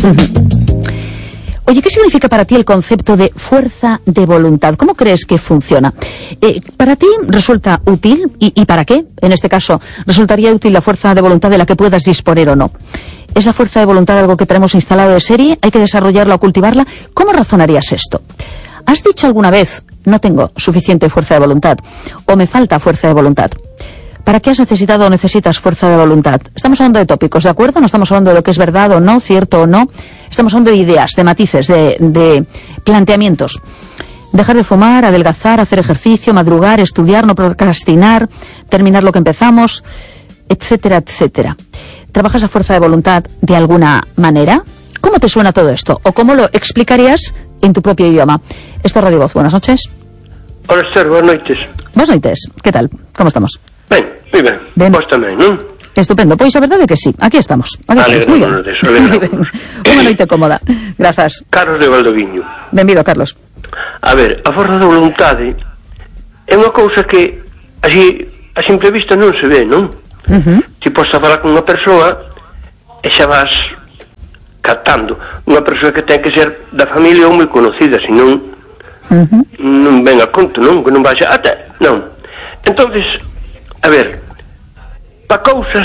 Oye, ¿qué significa para ti el concepto de fuerza de voluntad? ¿Cómo crees que funciona? ¿Para ti resulta útil? ¿Y para qué? En este caso, ¿resultaría útil la fuerza de voluntad de la que puedas disponer o no? ¿Es la fuerza de voluntad algo que tenemos instalado de serie? ¿Hay que desarrollarla o cultivarla? ¿Cómo razonarías esto? ¿Has dicho alguna vez, no tengo suficiente fuerza de voluntad, o me falta fuerza de voluntad? ¿Para qué has necesitado o necesitas fuerza de voluntad? Estamos hablando de tópicos, ¿de acuerdo? No estamos hablando de lo que es verdad o no, cierto o no. Estamos hablando de ideas, de matices, de planteamientos. Dejar de fumar, adelgazar, hacer ejercicio, madrugar, estudiar, no procrastinar, terminar lo que empezamos, etcétera, etcétera. ¿Trabajas la fuerza de voluntad de alguna manera? ¿Cómo te suena todo esto? ¿O cómo lo explicarías en tu propio idioma? Esto es Radio Voz. Buenas noches. Hola, Esther, buenas noites. Buenas noites. ¿Qué tal? ¿Cómo estamos? Ben, moi ben. Ben. Vos tamén, non? Estupendo. Pois a verdade é que sí. Aquí estamos. Moi ben. Moi ben. Unha noite cómoda. Grazas. Carlos de Valdoviño. Benvido, Carlos. A ver, a forza da voluntade é unha cousa que así a simple vista non se ve, non? Ti podes falar con unha persoa e xa vas captando unha persoa que ten que ser da familia ou moi conocida, senón non ven a conto, non? Que non vai a ata, non. Entonces, a ver, para cousas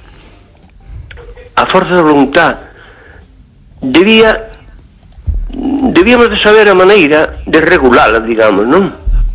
a forza da voluntad debíamos de saber a maneira de regulala, digamos, non?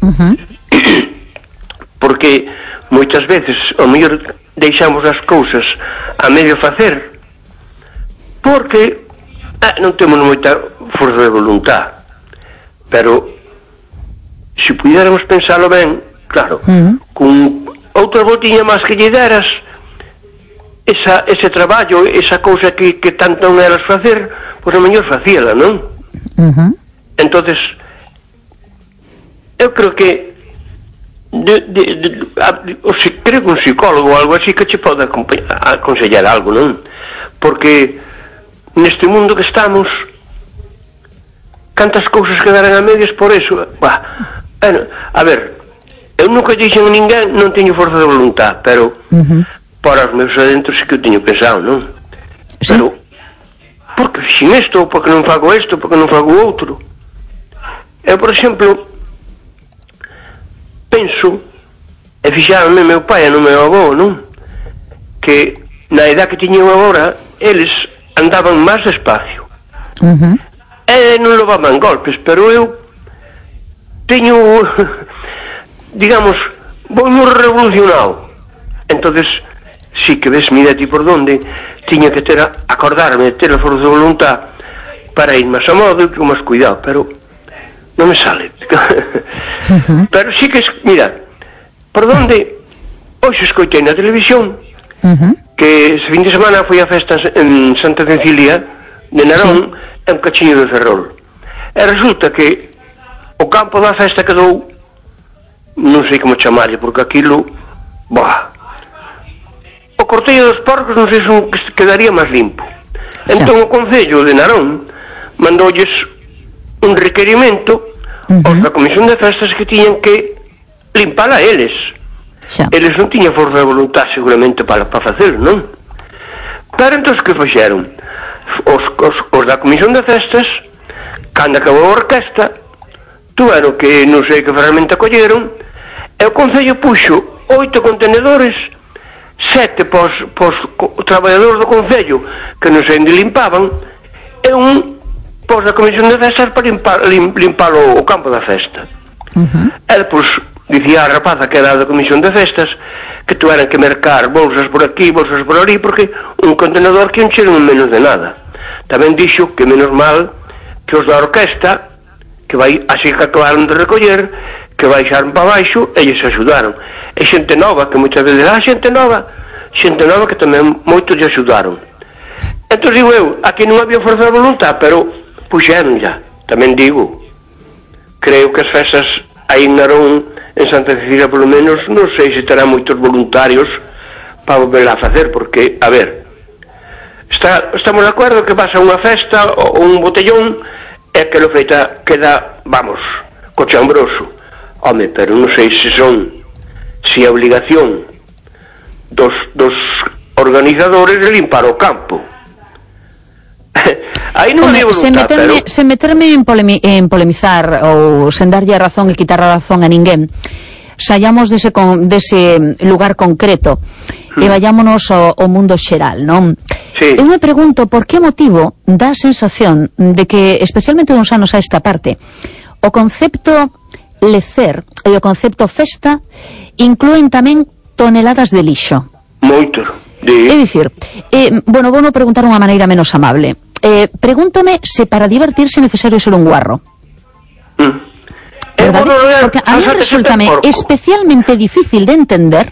Porque moitas veces ao mellor deixamos as cousas a medio facer porque non temos moita forza de voluntad, pero se pudiéramos pensalo ben, claro, con outra voltiña máis que lle deras ese traballo, esa cousa que tanto non eras facer, pois a mellor facíala, non? Entonces eu creo que creo que un psicólogo ou algo así que che pode aconsellar algo, non? Porque neste mundo que estamos, cantas cousas quedaran a medias por eso. Bueno, a ver, eu nunca dixen a ninguén non teño forza de voluntad, pero para os meus adentros sí que eu teño pensado, non? ¿Sí? Pero porque xin isto, porque non fago isto, porque non fago outro. Eu, por exemplo, penso, e fixáronme meu pai e no meu avó, non? Que na edad que tiñen agora, eles andaban máis despacio. E non levaban golpes, pero eu teño, digamos, vou moi revolucionado. Entonces, sí que ves, mira ti por donde tiña que acordarme de ter a forza de voluntad para ir máis a modo e con máis cuidado, pero non me sale. Pero sí que, mira, por donde hoxe escoitei na televisión que ese fin de semana foi a festa en Santa Cecilia de Narón, en Cachiño de Ferrol, e resulta que o campo da festa quedou, non sei como chamarlle, porque aquilo, o cortello dos porcos non sei se quedaría máis limpo. Entón o Concello de Narón mandoulles un requerimento aos da Comisión de Festas que tiñan que limpala eles. Eles non tiñan forza de voluntad seguramente para facelo, non? Pero entón que fixeron os da Comisión de Festas, cando acabou a orquesta, tuveron que non sei que ferramenta colleron, e o Concello puxo 8 contenedores, 7 pos traballadores do Concello que non sei onde limpaban, e un pos da Comisión de Festas para limpar o campo da festa. E depois dicía a rapaza que era da Comisión de Festas que tuveran que mercar bolsas por aquí, bolsas por ali, porque un contenedor que non cheron menos de nada. Tamén dixo que menos mal que os da orquesta, que vai así que acabaron de recoller, que baixaron para baixo e lles axudaron. E xente nova, que moitas veces xente nova que tamén moitos lle axudaron. Entón digo eu, aquí non había forza de voluntad, pero puxeron ya. Tamén digo, creo que as festas aí en Narón, en Santa Cecilia polo menos, non sei se terá moitos voluntarios para volver a facer, porque, a ver, estamos de acordo que vas a unha festa ou un botellón e aquilo feita queda, vamos, cochambroso. Home, pero non sei se a obligación dos organizadores de limpar o campo. A Aí non había voluntad, sen meterme en polemizar ou sen darlle a razón e quitar a razón a ninguén, saíamos dese lugar concreto e vayámonos ao mundo xeral, non? Sí. Eu me pregunto por que motivo dá a sensación de que, especialmente duns anos a esta parte, o concepto lecer e o concepto festa inclúen tamén toneladas de lixo. Moito. É dicir, bueno, vou non preguntar unha maneira menos amable. Pregúntome se para divertirse é necesario ser un guarro. ¿Verdad? Porque a mí resultame especialmente difícil de entender,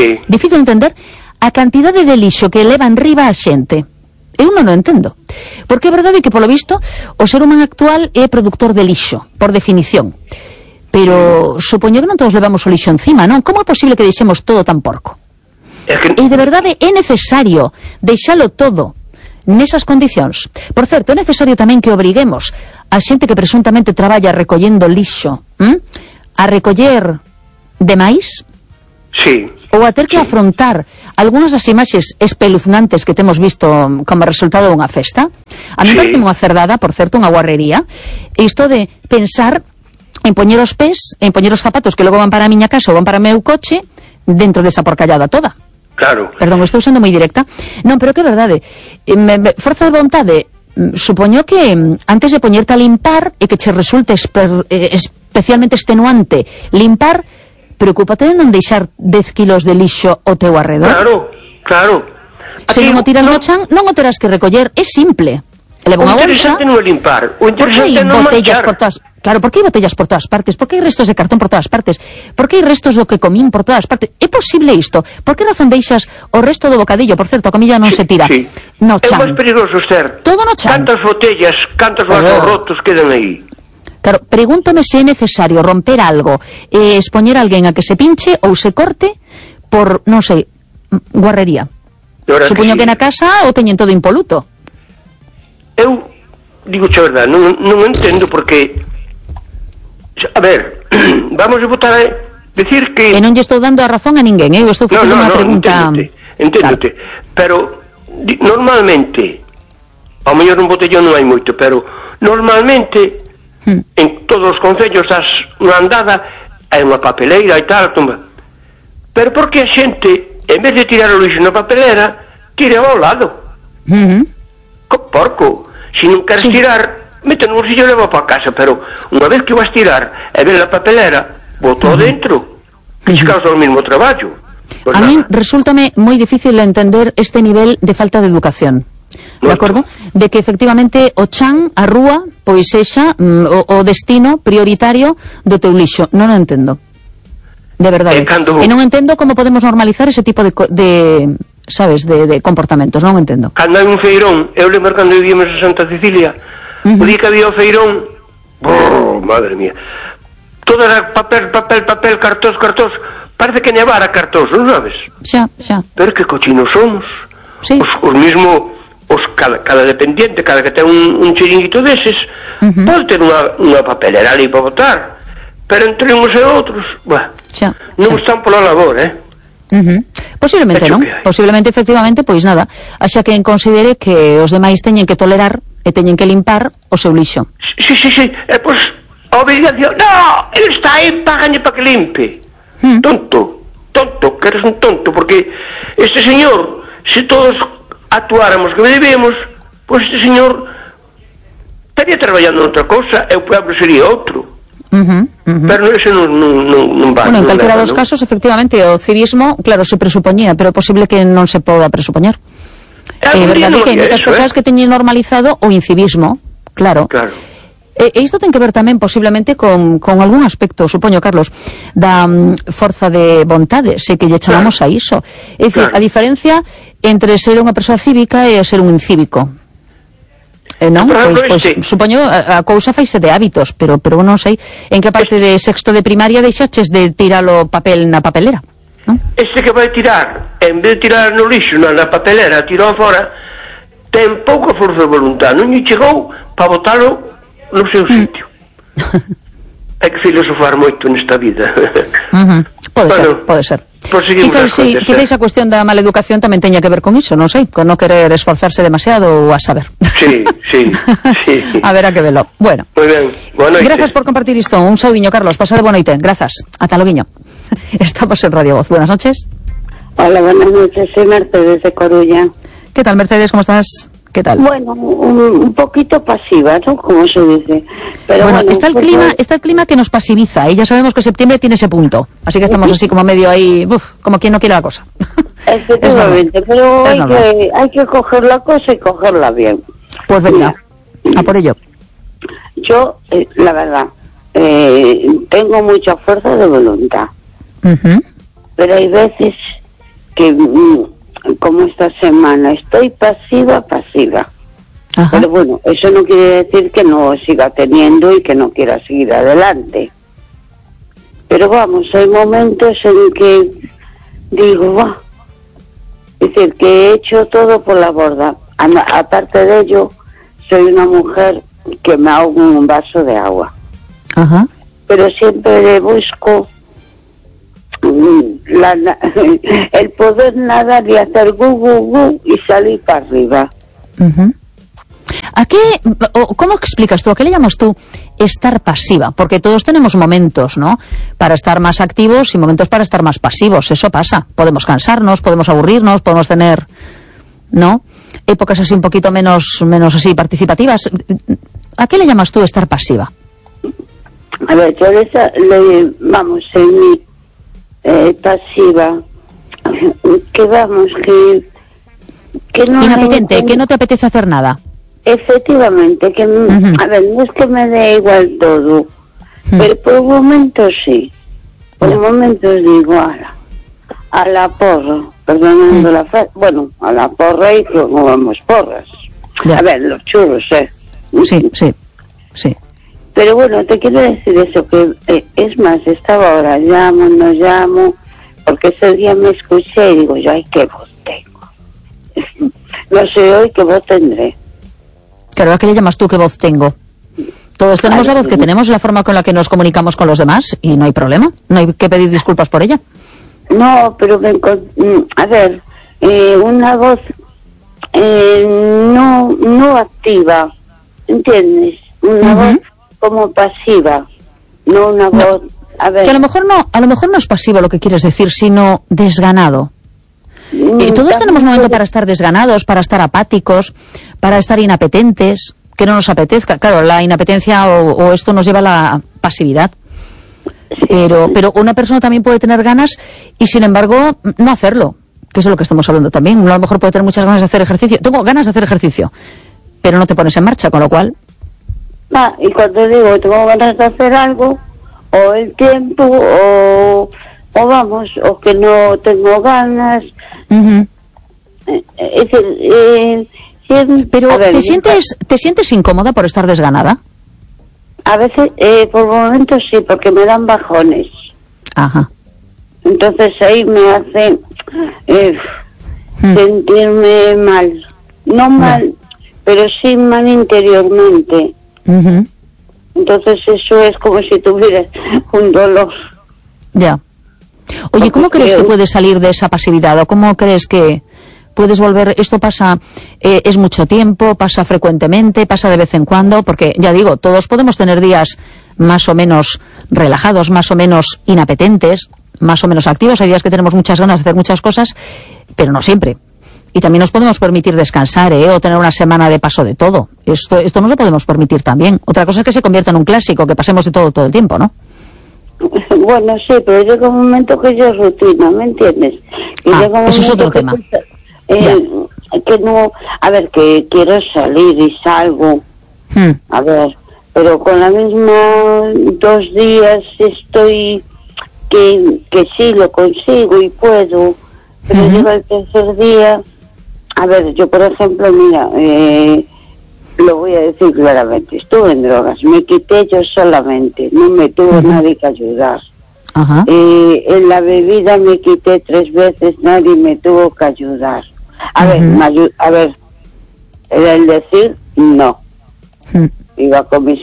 a cantidade de lixo que leva en riba a xente. Eu non o entendo. Porque é verdade que, polo visto, o ser humano actual é produtor de lixo, por definición. Pero supoño que non todos levamos o lixo encima, non? Como é posible que deixemos todo tan porco? E de verdade é necesario deixalo todo nesas condicións. Por certo, é necesario tamén que obriguemos a xente que presuntamente traballa recollendo lixo a recoller demais, ou a ter que afrontar algunhas das imaxes espeluznantes que temos visto como resultado dunha festa. A mí parece unha cerdada, por certo, unha guarrería, isto de pensar en poñer os pés, en poñer os zapatos que logo van para a miña casa ou van para o meu coche dentro desa porcallada toda. Claro. Perdón, estou sendo moi directa. Non, pero que é verdade. Forza de vontade, supoño que antes de poñerte a limpar e que che resulte especialmente extenuante limpar, preocúpate de non deixar 10 kilos de lixo ao teu arredor. Claro. Se non o tiras no chan, non o terás que recoller, é simple. Leva unha bolsa. O interesante non é limpar, o interesante é non manchar. Claro, por que hai botellas por todas partes? Por que hai restos de cartón por todas partes? Por que hai restos do que comín por todas partes? É posible isto? Por que razón deixas o resto do bocadillo? Por certo, a comida non se tira. No chan. É máis perigoso, Esther. Todo no chan. Cantas botellas, cantos vasos rotos quedan aí. Claro, pregúntame se é necesario romper algo e expoñer a alguén a que se pinche ou se corte por, non sei, guarrería. Supoño que na casa o teñen todo impoluto. Eu digo a verdade, non entendo porque, a ver, vamos a votar a decir que... E non lle estou dando a razón a ninguén, eu estou facendo unha pregunta... Enténdote, pero normalmente, ao mellor un botellón non hai moito, pero normalmente en todos os concellos das unha andada hai unha papeleira e tal, tumba. Pero por que a xente, en vez de tirar o lixo na papelera, tira ao lado? Co porco. Se non queres tirar, mete no bolsillo e leva para casa, pero unha vez que vas tirar e ver a papelera, botou dentro, que che causa o mesmo traballo. Pues a mí resúltame moi difícil entender este nivel de falta de educación. De acordo? De que efectivamente o chan, a rúa, pois sexa o destino prioritario do teu lixo. Non o entendo. De verdade. E non entendo como podemos normalizar ese tipo de sabes, de comportamentos, non entendo. Cando hai un feirón, eu lembro cando vivíamos en Santa Cecilia, o día que había o feirón, madre mía, todo era papel, cartós, parece que nevara cartós, non sabes? Xa. Pero que cochinos somos. Os mismo, cada dependiente, cada que ten un chiringuito deses, pode ter unha papelera ali para botar, pero entre uns e outros, non están pola labor, Posiblemente non, posiblemente efectivamente, pois nada, xa que considere que os demais teñen que tolerar e teñen que limpar o seu lixo. Sí, pois a obligación, no, ele está aí, págañe para que limpe. Tonto, que eres un tonto, porque este señor, se todos actuáramos que debemos, pois este señor estaría traballando noutra cousa e o pueblo sería outro. Pero ese non va. Bueno, en calquera dos casos, efectivamente, o civismo, claro, se presupoñía, pero é posible que non se poda presupoñer. É verdade que hai moitas persoas que teñen normalizado o incivismo, claro. E isto ten que ver tamén posiblemente con algún aspecto, supoño, Carlos, da forza de vontade, se que lle chamamos a iso. É dicir, a diferencia entre ser unha persoa cívica e ser un incívico. Non? Pois supoño a cousa faise de hábitos, pero non sei en que parte de sexto de primaria deixaches de tirar o papel na papelera, non? Este que vai tirar, en vez de tirar no lixo na papelera, tirou fora, ten pouca forza de voluntad, non lle chegou para botalo no seu sitio. Hai que filosofar moito nesta vida. Pode ser. Pois quizá esa cuestión da maleducación tamén teña que ver con iso, non sei, con non querer esforzarse demasiado ou a saber. Sí. A ver a que velo. Bueno. Moi ben. Boa noite. Grazas por compartir isto. Un saudiño, Carlos. Pasade boa noite. Grazas. Ata loguiño. Estamos en Radio Voz. Buenas noches. Hola, buenas noches. Soy Mercedes de Coruña. ¿Qué tal, Mercedes? ¿Cómo estás? ¿Qué tal? Bueno, un poquito pasiva, ¿no? Como se dice. Pero bueno, está el clima que nos pasiviza, y ya sabemos que septiembre tiene ese punto. Así que estamos así como medio ahí, como quien no quiere la cosa. Efectivamente, pero hay que coger la cosa y cogerla bien. Pues venga, a por ello. Yo, la verdad, tengo mucha fuerza de voluntad. Pero hay veces que... como esta semana, estoy pasiva. Ajá. Pero bueno, eso no quiere decir que no siga teniendo y que no quiera seguir adelante. Pero vamos, hay momentos en que digo, es decir, que he hecho todo por la borda. Aparte de ello, soy una mujer que me ahogo en un vaso de agua. Ajá. Pero siempre le busco el poder nadar y hacer gu y salir para arriba. ¿A qué, cómo explicas tú, a qué le llamas tú estar pasiva? Porque todos tenemos momentos, ¿no?, para estar más activos y momentos para estar más pasivos. Eso pasa. Podemos cansarnos, podemos aburrirnos, podemos tener, ¿no?, épocas así un poquito menos así participativas. ¿A qué le llamas tú estar pasiva? A ver, yo vamos, en mi pasiva, que vamos, que no inapetente, que no te apetece hacer nada. Efectivamente, que a ver, no es que me dé igual todo, pero por momentos sí, por momentos digo a la porra, perdonando la frase, bueno, a la porra y como vamos porras, a ver, los churros, sí. Pero bueno, te quiero decir eso, que es más, estaba ahora, no llamo, porque ese día me escuché y digo yo, ay, qué voz tengo. No sé hoy qué voz tendré. Claro, ¿a qué le llamas tú qué voz tengo? Todos tenemos la voz que tenemos, la forma con la que nos comunicamos con los demás, y no hay problema, no hay que pedir disculpas por ella. No, pero a ver, una voz no activa, ¿entiendes? Una voz como pasiva, no una voz, a ver. Que a lo mejor no es pasivo lo que quieres decir, sino desganado. Todos tenemos momento para estar desganados, para estar apáticos, para estar inapetentes, que no nos apetezca. Claro, la inapetencia o esto nos lleva a la pasividad. Pero una persona también puede tener ganas y sin embargo no hacerlo, que eso es lo que estamos hablando también. Uno a lo mejor puede tener muchas ganas de hacer ejercicio. Tengo ganas de hacer ejercicio, pero no te pones en marcha, con lo cual... y cuando digo tengo ganas de hacer algo, o el tiempo, o vamos, o que no tengo ganas. Es decir, pero ver, ¿te sientes incómoda por estar desganada? A veces, por momentos sí, porque me dan bajones. Ajá. Entonces ahí me hace sentirme mal. No mal, pero sí mal interiormente. Entonces eso es como si tuvieras un dolor. Ya. Oye, ¿cómo crees que puedes salir de esa pasividad? ¿O cómo crees que puedes volver? Esto pasa, es mucho tiempo, pasa frecuentemente, pasa de vez en cuando, porque ya digo, todos podemos tener días más o menos relajados, más o menos inapetentes, más o menos activos. Hay días que tenemos muchas ganas de hacer muchas cosas, pero no siempre. Y también nos podemos permitir descansar, o tener una semana de paso de todo. Esto nos lo podemos permitir también. Otra cosa es que se convierta en un clásico, que pasemos de todo el tiempo, ¿no? Bueno, sí, pero llega un momento que ya es rutina, ¿me entiendes? Eso es otro tema. Que no, a ver, que quiero salir y salgo, a ver, pero con la misma 2 días estoy que sí lo consigo y puedo, pero llega el tercer día. A ver, yo por ejemplo, mira, lo voy a decir claramente, estuve en drogas, me quité yo solamente, no me tuvo nadie que ayudar. En la bebida me quité 3 veces, nadie me tuvo que ayudar. A ver, era el decir no. Iba con mis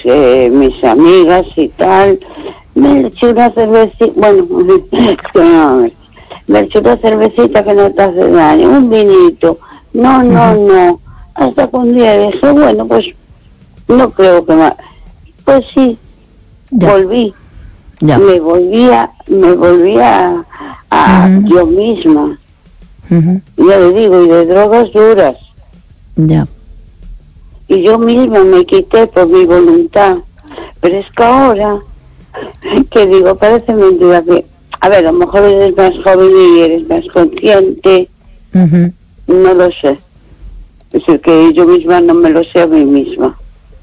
amigas y tal, me eché una cerveza, bueno, Merche, una cervecita que no te hace daño, un vinito. No. Hasta que un día dije, bueno, pues no creo que más. Pues sí, volví. Ya. Me volvía a yo misma. Ya le digo, y de drogas duras. Ya. Y yo misma me quité por mi voluntad. Pero es que ahora, que digo, parece mentira que, a ver, a lo mejor eres más joven y eres más consciente, no lo sé. Es decir, que yo misma no me lo sé a mí misma.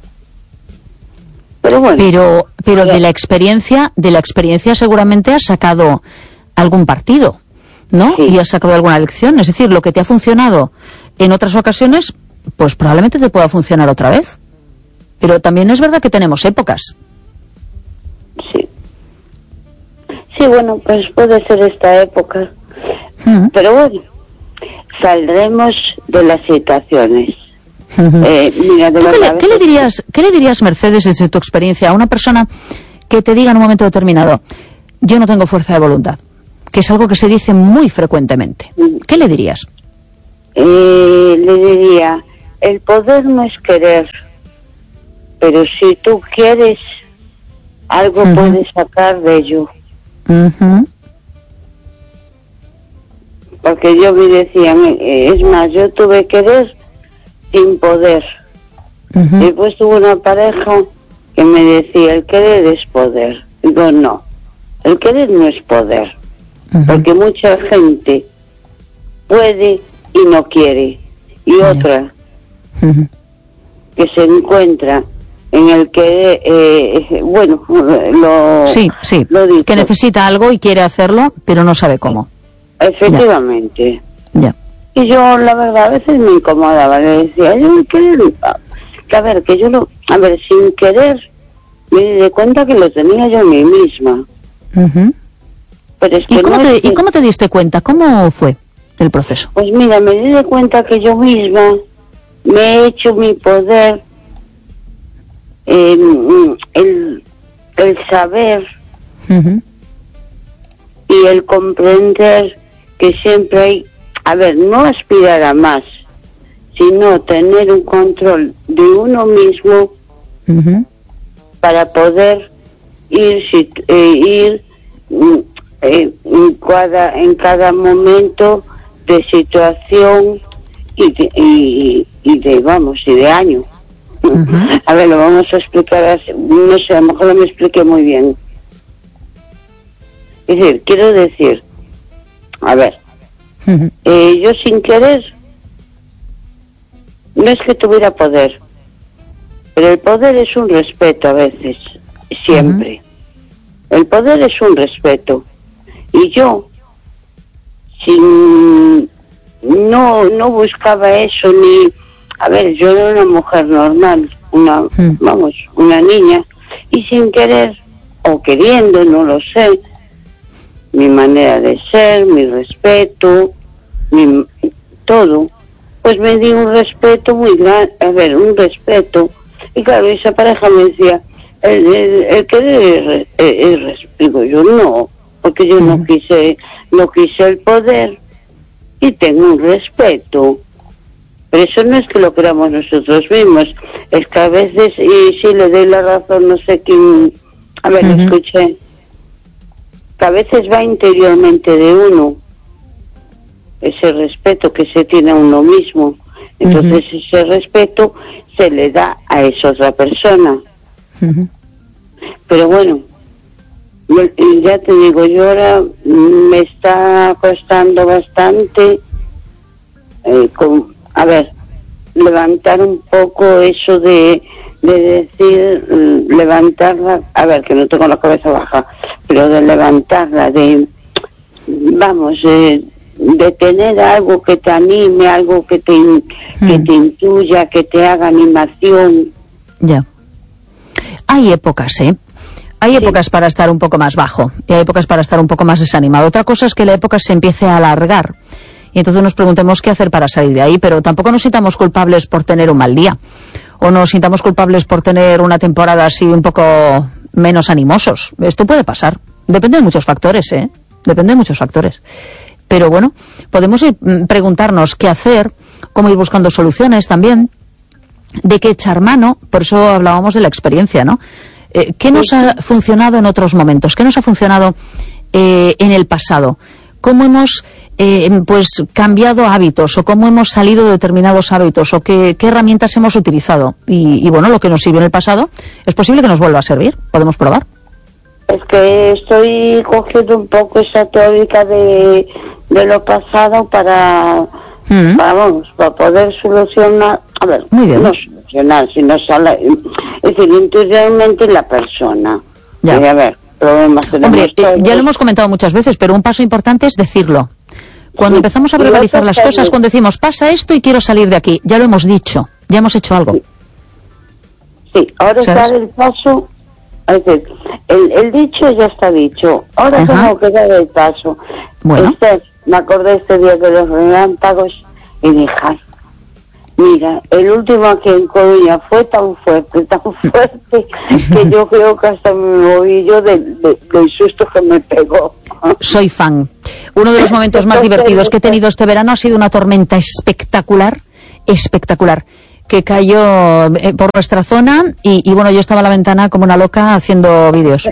Pero bueno. Pero de la experiencia seguramente has sacado algún partido, ¿no? Sí. Y has sacado alguna lección. Es decir, lo que te ha funcionado en otras ocasiones, pues probablemente te pueda funcionar otra vez. Pero también es verdad que tenemos épocas. Sí. Sí, bueno, pues puede ser esta época. Pero bueno, saldremos de las situaciones. Mira, ¿Qué le dirías, Mercedes, desde tu experiencia, a una persona que te diga en un momento determinado, yo no tengo fuerza de voluntad? Que es algo que se dice muy frecuentemente. ¿Qué le dirías? Le diría, el poder no es querer, pero si tú quieres, algo puedes sacar de ello. Porque yo me decía, es más, yo tuve querer sin poder. Después tuve una pareja que me decía, el querer es poder. Digo, no, el querer no es poder. Porque mucha gente puede y no quiere. Y otra que se encuentra en el que, lo dicho, que necesita algo y quiere hacerlo, pero no sabe cómo. Efectivamente. Ya. Y yo, la verdad, a veces me incomodaba, le decía, yo quiero, sin querer, me di cuenta que lo tenía yo a mí misma. Pero es que ¿Y cómo te diste cuenta? ¿Cómo fue el proceso? Pues mira, me di cuenta que yo misma me he hecho mi poder, el saber y el comprender que siempre hay, no aspirar a más, sino tener un control de uno mismo para poder ir en cada momento de situación y de año. Lo vamos a explicar así, no sé, a lo mejor no me expliqué muy bien. Es decir, quiero decir, yo sin querer, no es que tuviera poder, pero el poder es un respeto a veces, siempre. El poder es un respeto. Y yo, no buscaba eso, yo era una mujer normal, una niña, y sin querer, o queriendo, no lo sé, mi manera de ser, mi respeto, todo, pues me di un respeto muy grande, un respeto, y claro, esa pareja me decía, el querer es respeto, yo no, porque yo no quise el poder, y tengo un respeto, pero eso no es que lo queramos nosotros mismos, es que a veces, y si le doy la razón, no sé quién, lo escuché, que a veces va interiormente de uno, ese respeto que se tiene a uno mismo, entonces ese respeto se le da a esa otra persona. Pero bueno, ya te digo, yo ahora me está costando bastante levantar un poco eso de decir, levantarla, que no tengo la cabeza baja, pero de levantarla, de tener algo que te anime, algo que te intuya, que te haga animación. Ya. Hay épocas, Hay épocas para estar un poco más bajo y hay épocas para estar un poco más desanimado. Otra cosa es que la época se empiece a alargar y entonces nos preguntemos qué hacer para salir de ahí, pero tampoco nos sintamos culpables por tener un mal día o nos sintamos culpables por tener una temporada así un poco menos animosos. Esto puede pasar. Depende de muchos factores, Depende de muchos factores. pero bueno, podemos preguntarnos qué hacer, cómo ir buscando soluciones también, de qué echar mano. Por eso hablábamos de la experiencia, ¿no? ¿Qué nos ha funcionado en otros momentos? ¿Qué nos ha funcionado en el pasado? ¿Cómo hemos pues cambiado hábitos, o cómo hemos salido de determinados hábitos, o qué herramientas hemos utilizado? Y bueno, lo que nos sirvió en el pasado es posible que nos vuelva a servir. ¿Podemos probar? Es que estoy cogiendo un poco esa teórica de lo pasado para poder solucionar, a ver, muy bien, no solucionar, sino es decir, interiormente la persona. Ya. Y a ver, problemas tenemos. Hombre, ya lo hemos comentado muchas veces, pero un paso importante es decirlo. Cuando empezamos a verbalizar las cosas, cuando decimos, pasa esto y quiero salir de aquí, ya lo hemos dicho, ya hemos hecho algo. Sí, ahora es dar el paso. Es decir, el dicho ya está dicho. Ahora tengo que dar el paso. Bueno. Me acordé este día de los relámpagos y dije, mira, el último aquí en Coruña fue tan fuerte, que yo creo que hasta me moví yo del susto que me pegó. Soy fan. Uno de los momentos más divertidos que he tenido este verano ha sido una tormenta espectacular, que cayó por nuestra zona y bueno, yo estaba a la ventana como una loca haciendo vídeos.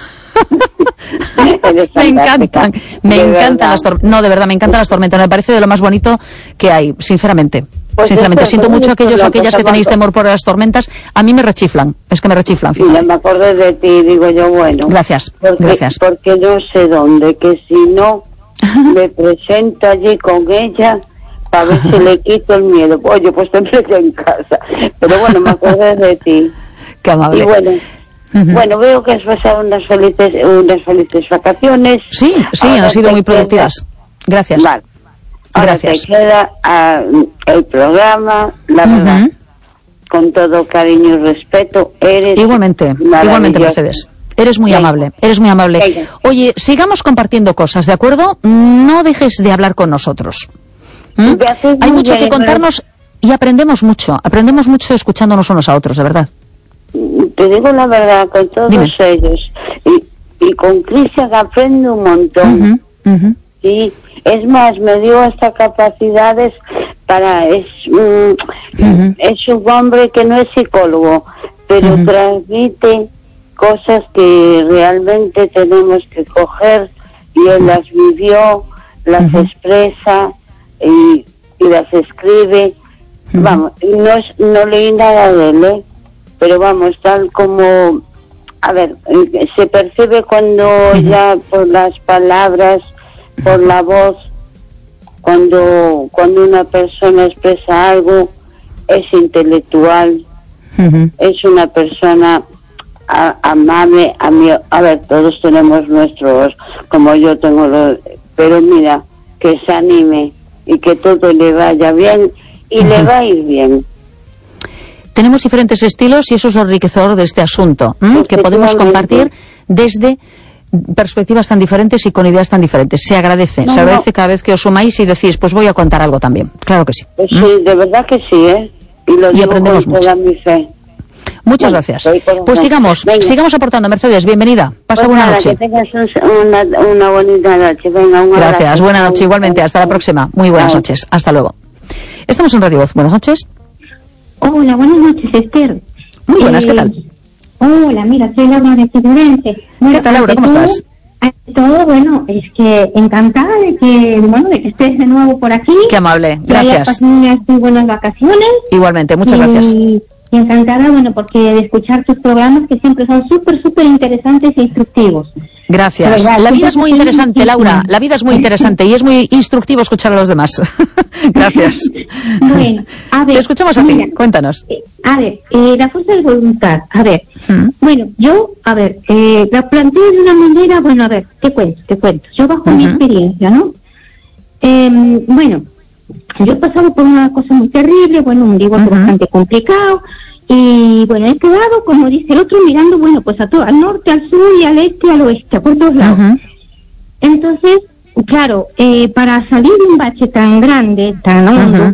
Me encantan las tormentas. No, de verdad, me encantan las tormentas. Me parece de lo más bonito que hay, sinceramente. Pues sinceramente, siento mucho a aquellas que tenéis temor por las tormentas. A mí me rechiflan, es que me rechiflan. Y ya me acordé de ti, digo yo, bueno. Gracias. Porque no sé dónde, que si no me presento allí con ella para ver si le quito el miedo. Oye, pues tendré que en casa. Pero bueno, me acordé de ti. Qué amable. Y bueno. Bueno, veo que has pasado unas felices vacaciones. Sí, ahora han sido muy productivas. Gracias. Vale. Ahora Gracias. te queda el programa, la verdad, con todo cariño y respeto. Eres igualmente, Mercedes. Eres muy amable, Venga. Oye, sigamos compartiendo cosas, ¿de acuerdo? No dejes de hablar con nosotros. Hay mucho que contarnos y aprendemos mucho escuchándonos unos a otros, de verdad. Te digo la verdad, con todos ellos. Y con Cristian aprendo un montón. Sí, es más, me dio hasta capacidades para... Es un hombre que no es psicólogo, pero transmite cosas que realmente tenemos que coger, y él las vivió, las expresa y las escribe. Vamos, no leí nada de él, pero vamos, tal como, a ver, se percibe cuando ya por las palabras, por la voz, cuando una persona expresa algo, es intelectual, es una persona amable. A ver, todos tenemos nuestros, como yo tengo los, pero mira, que se anime y que todo le vaya bien, y le va a ir bien. Tenemos diferentes estilos y eso es lo enriquecedor de este asunto, que podemos compartir desde perspectivas tan diferentes y con ideas tan diferentes. Se agradece, cada vez que os sumáis y decís, pues voy a contar algo también. Claro que sí. Pues sí, de verdad que sí, y aprendemos con mucho. toda mi fe. Muchas gracias. Pues sigamos aportando. Mercedes, bienvenida. Pasa Pues buena nada, noche. Que tengas una bonita noche. Venga, un Gracias, abrazo. buena noche igualmente. Hasta la próxima. Muy buenas noches. Hasta luego. Estamos en Radio Voz. Buenas noches. Hola, buenas noches, Esther. Muy buenas, ¿qué tal? Hola, mira, soy Laura de Figurense. ¿Qué tal, Laura? ¿Cómo estás? Todo, bueno, es que encantada de que estés de nuevo por aquí. Qué amable, Que hayas gracias. pasado unas muy buenas vacaciones. Igualmente, muchas gracias. Y encantada, bueno, porque de escuchar tus programas que siempre son súper interesantes e instructivos. Gracias. Verdad, La vida es muy interesante, muchísimo. Laura. La vida es muy interesante y es muy instructivo escuchar a los demás. Gracias. Bueno, a ver. Te escuchamos a ti. Cuéntanos. La fuerza de voluntad. A ver, bueno, yo, la planteo de una manera, bueno, a ver, te cuento. Yo bajo mi experiencia, ¿no? Bueno, yo he pasado por una cosa muy terrible, bueno, un divorcio bastante complicado, y bueno, he quedado, como dice el otro, mirando, bueno, pues a todo, al norte, al sur y al este, al oeste, por todos lados. Entonces, claro, para salir de un bache tan grande, tan hondo,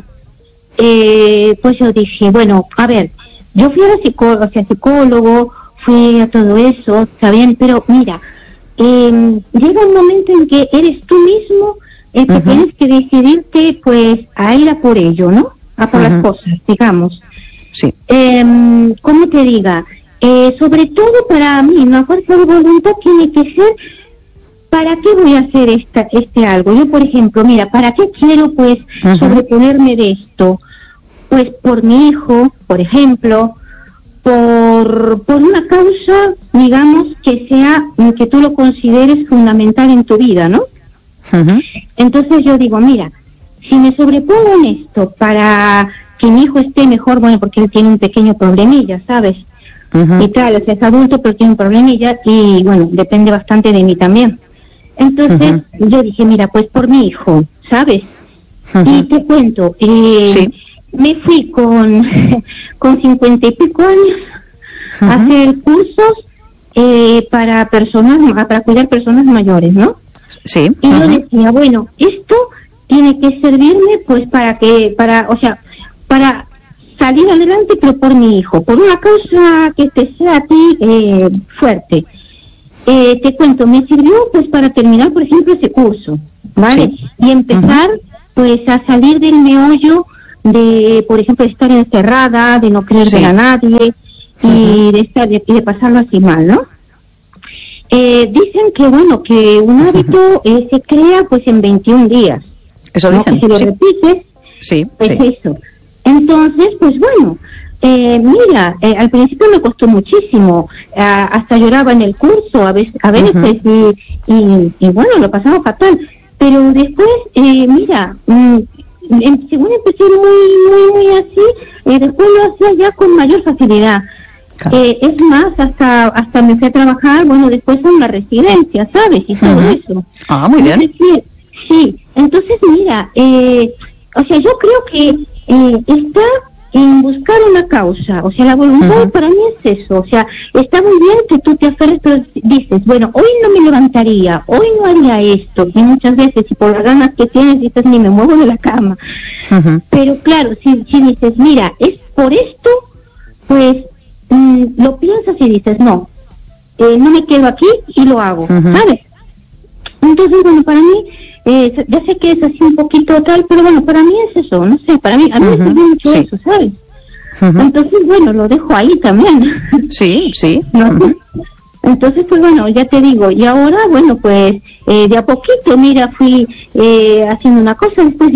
pues yo dije, bueno, a ver, yo fui a psicólogo, fui a todo eso, está bien, pero mira, llega un momento en que eres tú mismo que tienes que decidirte, pues, a ir a por ello, ¿no? A por las cosas, digamos. Sí. ¿Cómo te diga? Sobre todo para mí, la fuerza de voluntad tiene que ser, ¿para qué voy a hacer este algo? Yo, por ejemplo, mira, ¿para qué quiero, pues, sobreponerme de esto? Pues por mi hijo, por ejemplo, por una causa, digamos, que tú lo consideres fundamental en tu vida, ¿no? Entonces yo digo, mira, si me sobrepongo en esto para que mi hijo esté mejor, bueno, porque él tiene un pequeño problemilla, ¿sabes? Y claro, es adulto, pero tiene un problemilla y, bueno, depende bastante de mí también. Entonces yo dije, mira, pues por mi hijo, ¿sabes? Y te cuento, me fui con 50 y pico años a hacer cursos para cuidar personas mayores, ¿no? Sí. Y yo decía, bueno, esto tiene que servirme, pues, para salir adelante, pero por mi hijo, por una causa que te sea a ti fuerte. Te cuento, me sirvió, pues, para terminar, por ejemplo, ese curso, ¿vale? Sí. Y empezar, pues, a salir del meollo de, por ejemplo, estar encerrada, de no querer ver a nadie y de pasarlo así mal, ¿no? Dicen que, bueno, que un hábito se crea, pues, en 21 días. Eso dicen, ¿no? Que si lo repites, pues eso. Entonces, pues bueno, mira, al principio me costó muchísimo, hasta lloraba en el curso a veces y bueno, lo pasaba fatal. Pero después, mira, según empecé muy así, después lo hacía ya con mayor facilidad. Claro. Es más, hasta me fui a trabajar, bueno, después en una residencia, ¿sabes? Y todo eso. Ah, muy bien. Sí, entonces mira, o sea, yo creo que está en buscar una causa, o sea, la voluntad para mí es eso, o sea, está muy bien que tú te aferres, pero dices, bueno, hoy no me levantaría, hoy no haría esto, y muchas veces, y por las ganas que tienes, dices, ni me muevo de la cama, pero claro, si dices, mira, es por esto, pues, lo piensas y dices, no me quedo aquí y lo hago, ¿sabes? Entonces, bueno, para mí, ya sé que es así un poquito tal, pero bueno, para mí es eso, no sé, a mí me sirve mucho eso, ¿sabes? Entonces, bueno, lo dejo ahí también. Sí. ¿No? Entonces, pues bueno, ya te digo, y ahora, bueno, pues, de a poquito, mira, fui haciendo una cosa, después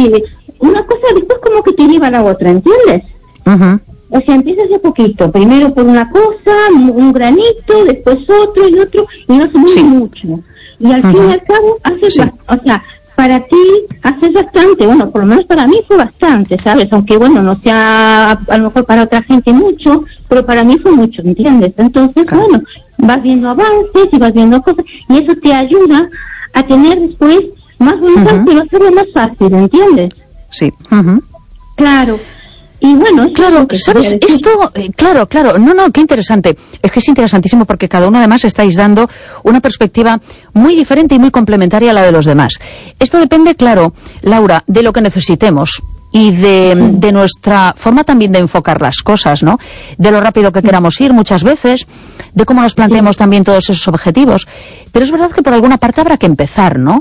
como que te lleva a la otra, ¿entiendes? O sea, empiezas de a poquito, primero por una cosa, un granito, después otro, y no se mueve mucho. Y al fin y al cabo, o sea, para ti haces bastante, bueno, por lo menos para mí fue bastante, ¿sabes? Aunque, bueno, no sea a lo mejor para otra gente mucho, pero para mí fue mucho, ¿entiendes? Entonces, bueno, vas viendo avances y vas viendo cosas, y eso te ayuda a tener después más voluntad, pero hacerlo más fácil, ¿entiendes? Sí. Claro. Y bueno, claro, ¿sabes? Esto, claro, no, qué interesante. Es que es interesantísimo porque cada uno además estáis dando una perspectiva muy diferente y muy complementaria a la de los demás. Esto depende, claro, Laura, de lo que necesitemos y de nuestra forma también de enfocar las cosas, ¿no? De lo rápido que queramos ir muchas veces, de cómo nos planteemos también todos esos objetivos. Pero es verdad que por alguna parte habrá que empezar, ¿no?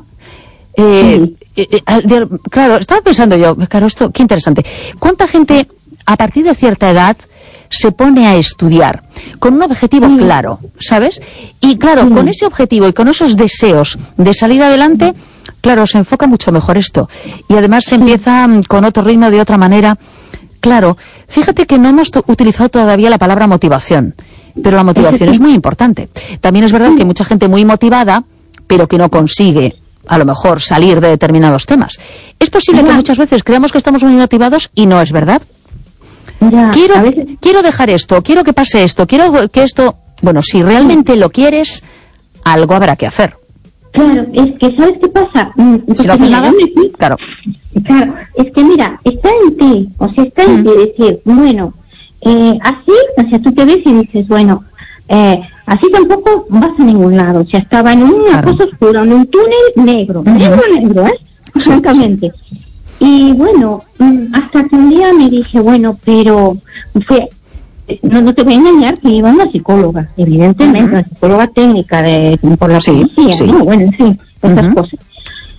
Claro, estaba pensando yo, claro, esto, qué interesante. ¿Cuánta gente a partir de cierta edad se pone a estudiar con un objetivo claro, ¿sabes? Y claro, con ese objetivo y con esos deseos de salir adelante, claro, se enfoca mucho mejor esto. Y además se empieza con otro ritmo, de otra manera. Claro, fíjate que no hemos utilizado todavía la palabra motivación, pero la motivación es muy importante. También es verdad que hay mucha gente muy motivada, pero que no consigue a lo mejor salir de determinados temas. Es posible que muchas veces creamos que estamos muy motivados y no es verdad. Quiero dejar esto, quiero que pase esto, quiero que esto... Bueno, si realmente lo quieres, algo habrá que hacer. Claro, es que ¿sabes qué pasa? Si no haces nada, claro, es que mira, está en ti, o sea, está en ti decir, bueno, así, o sea, tú te ves y dices, bueno, así tampoco vas a ningún lado, o sea, estaba en una cosa oscura, en un túnel negro, francamente. Y bueno, hasta que un día me dije, bueno, pero no te voy a engañar que iba a una psicóloga, evidentemente, una psicóloga técnica por la policía, ¿no? Bueno, en fin, esas cosas.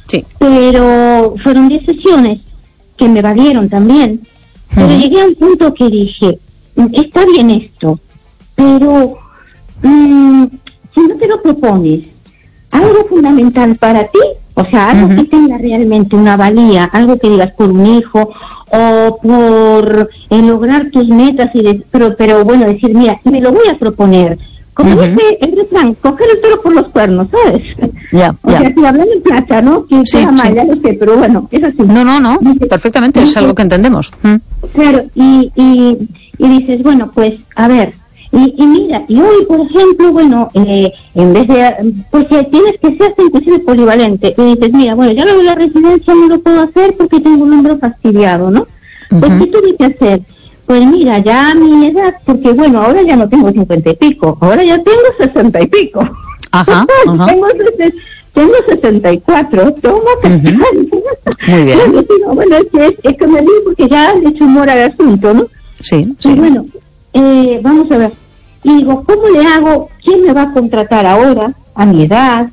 Sí. Pero fueron 10 sesiones que me valieron también. Pero llegué a un punto que dije, está bien esto, pero si no te lo propones, algo fundamental para ti, o sea, algo que tenga realmente una valía, algo que digas por un hijo o por lograr tus metas, pero bueno, decir, mira, me lo voy a proponer. Como dice el refrán, coger el toro por los cuernos, ¿sabes? O sea, si hablando en plata, ¿no? Que sea mal, ya lo sé, pero bueno, es así. No, perfectamente, es algo que entendemos. Claro, y dices, bueno, pues, a ver, y mira, y hoy, por ejemplo, bueno, en vez de, porque tienes que ser inclusive polivalente, y dices, mira, bueno, ya lo de la residencia no lo puedo hacer porque tengo un hombro fastidiado, ¿no? Pues, ¿qué tuve que hacer? Pues mira, ya a mi edad, porque bueno, ahora ya no tengo 50 y pico, ahora ya tengo 60 y pico. Tengo 64, toma Muy bien. Bueno, es que me digo porque ya han hecho humor al asunto, ¿no? Sí. Y bueno, vamos a ver. Y digo, ¿cómo le hago? ¿Quién me va a contratar ahora, a mi edad?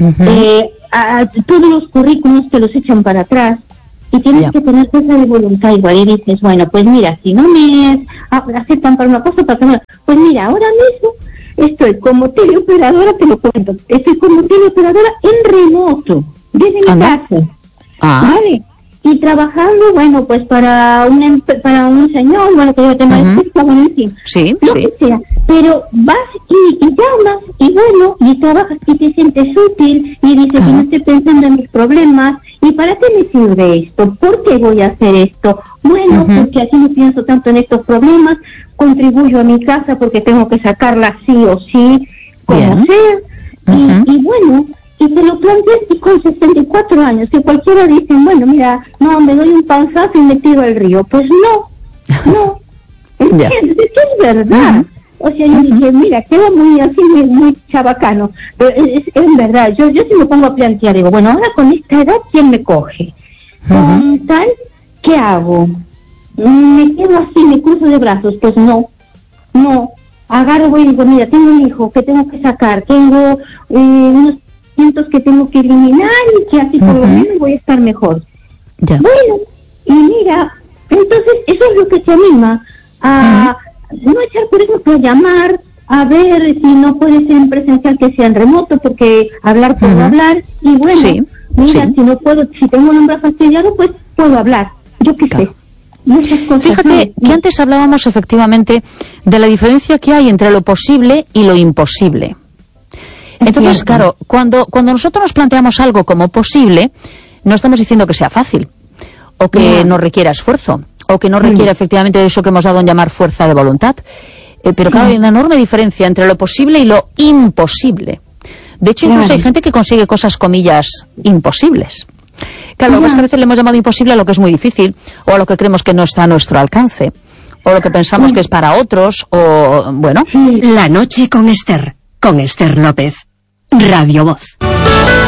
A todos los currículums te los echan para atrás. Y tienes que tener fuerza de voluntad igual. Y dices, bueno, pues mira, si no me aceptan para una cosa, para otra, pues mira, ahora mismo estoy como teleoperadora, te lo cuento, estoy como teleoperadora en remoto, desde mi casa, ¿vale? Y trabajando, bueno, pues para un señor, bueno, que yo tengo bueno, en fin, lo que sea. Pero vas y llamas, y bueno, y trabajas y te sientes útil, y dices que no estoy pensando en mis problemas, ¿y para qué me sirve esto? ¿Por qué voy a hacer esto? Bueno, porque así no pienso tanto en estos problemas, contribuyo a mi casa porque tengo que sacarla sí o sí, como sea, y bueno, y te lo planteas, y con 64 años, que cualquiera dice, bueno, mira, no, me doy un panzazo y me tiro al río. Pues no, ¿entiendes? Es verdad. O sea, yo dije, mira, queda muy así, muy chabacano, pero es verdad, yo sí me pongo a plantear, digo, bueno, ahora con esta edad, ¿quién me coge? Con tal, ¿qué hago? ¿Me quedo así, me cruzo de brazos? Pues no, agarro y digo, mira, tengo un hijo que tengo que sacar, tengo unos cientos que tengo que eliminar y que así por lo menos voy a estar mejor. Bueno, y mira, entonces eso es lo que te anima a no echar, por ejemplo, a llamar, a ver si no puede ser en presencial, que sea en remoto, porque hablar puedo hablar, y bueno, mira, si no puedo, si tengo un hombro fastidiado, pues puedo hablar, yo qué sé. Fíjate que antes hablábamos efectivamente de la diferencia que hay entre lo posible y lo imposible. Entonces, claro, cuando nosotros nos planteamos algo como posible, no estamos diciendo que sea fácil, o que no requiera esfuerzo, o que no requiera efectivamente de eso que hemos dado en llamar fuerza de voluntad. Pero claro, hay una enorme diferencia entre lo posible y lo imposible. De hecho, incluso hay gente que consigue cosas, comillas, imposibles. Claro, lo que es que a veces le hemos llamado imposible a lo que es muy difícil, o a lo que creemos que no está a nuestro alcance, o lo que pensamos que es para otros, o bueno. La noche con Esther López, Radio Voz.